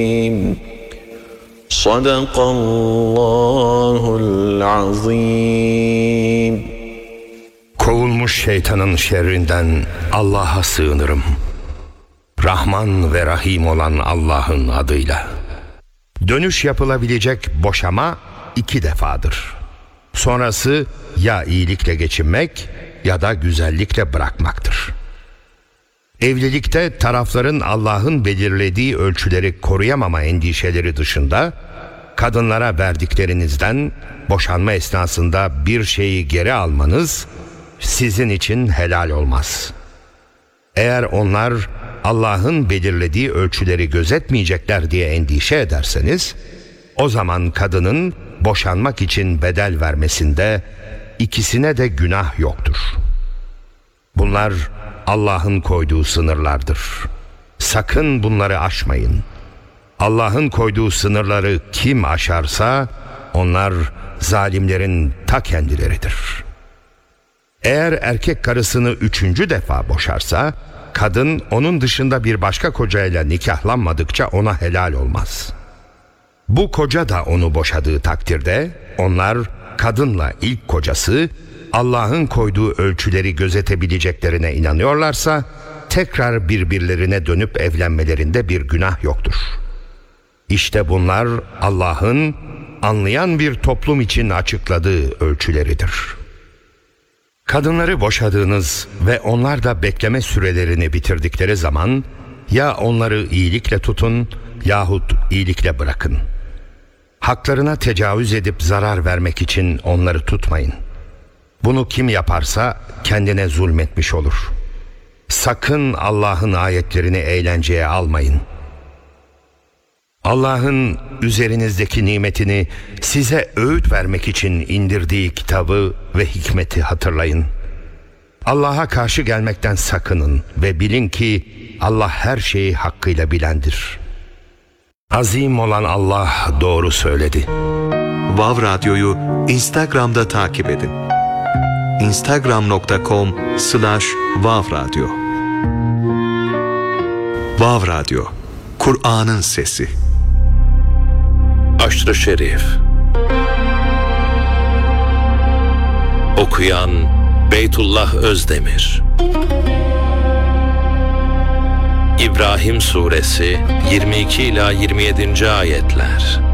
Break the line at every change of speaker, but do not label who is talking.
Sadakallahul azim.
Kovulmuş şeytanın şerrinden Allah'a sığınırım. Rahman ve Rahim olan Allah'ın adıyla. Dönüş yapılabilecek boşama 2 defadır. Sonrası ya iyilikle geçinmek ya da güzellikle bırakmaktır. Evlilikte tarafların Allah'ın belirlediği ölçüleri koruyamama endişeleri dışında, kadınlara verdiklerinizden boşanma esnasında bir şeyi geri almanız sizin için helal olmaz. Eğer onlar Allah'ın belirlediği ölçüleri gözetmeyecekler diye endişe ederseniz, o zaman kadının boşanmak için bedel vermesinde ikisine de günah yoktur. Bunlar Allah'ın koyduğu sınırlardır. Sakın bunları aşmayın. Allah'ın koyduğu sınırları kim aşarsa onlar zalimlerin ta kendileridir. Eğer erkek karısını 3. defa boşarsa, kadın onun dışında bir başka kocayla nikahlanmadıkça ona helal olmaz. Bu koca da onu boşadığı takdirde onlar kadınla ilk kocası Allah'ın koyduğu ölçüleri gözetebileceklerine inanıyorlarsa tekrar birbirlerine dönüp evlenmelerinde bir günah yoktur. İşte bunlar Allah'ın anlayan bir toplum için açıkladığı ölçüleridir. Kadınları boşadığınız ve onlar da bekleme sürelerini bitirdikleri zaman ya onları iyilikle tutun yahut iyilikle bırakın. Haklarına tecavüz edip zarar vermek için onları tutmayın. Bunu kim yaparsa kendine zulmetmiş olur. Sakın Allah'ın ayetlerini eğlenceye almayın. Allah'ın üzerinizdeki nimetini size öğüt vermek için indirdiği kitabı ve hikmeti hatırlayın. Allah'a karşı gelmekten sakının ve bilin ki Allah her şeyi hakkıyla bilendir. Azim olan Allah doğru söyledi.
Vav Radyo'yu Instagram'da takip edin. instagram.com/vavradyo. Vav Radyo, Kur'an'ın sesi.
Aşr-ı Şerif. Okuyan Beytullah Özdemir. İbrahim Suresi 22 ila 27. ayetler.